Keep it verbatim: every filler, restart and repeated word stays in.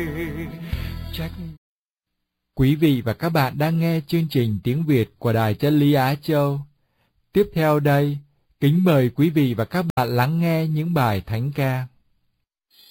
Trách. Quý vị và các bạn đang nghe chương trình tiếng Việt của Đài Chân Lý Á Châu. Tiếp theo đây, kính mời quý vị và các bạn lắng nghe những bài thánh ca.